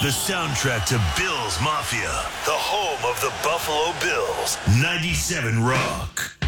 The soundtrack to Bills Mafia, the home of the Buffalo Bills. 97 Rock.